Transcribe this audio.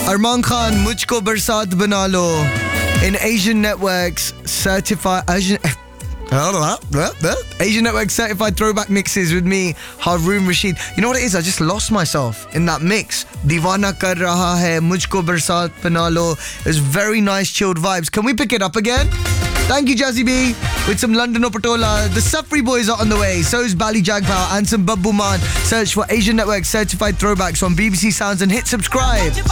Arman Khan, Mujhko Barsat Bana Lo. In Asian Network's certified Asian Network certified throwback mixes with me, Haroon Rashid. You know what it is? I just lost myself in that mix. Deewana Kar Raha Hai, Mujhko Barsat Bana Lo. It was very nice, chilled vibes. Can we pick it up again? Thank you, Jazzy B. With some London Opatola. The Safri Boys are on the way. So is Bali Jagpal and some Babbu Man. Search for Asian Network certified throwbacks on BBC Sounds and hit subscribe.